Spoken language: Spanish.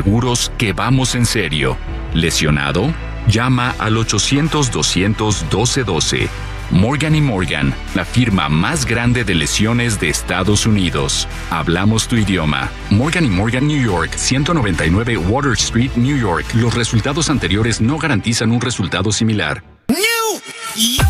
seguros que vamos en serio. ¿Lesionado? Llama al 800-200-1212. Morgan & Morgan, la firma más grande de lesiones de Estados Unidos. Hablamos tu idioma. Morgan & Morgan, New York, 199 Water Street, New York. Los resultados anteriores no garantizan un resultado similar. New York.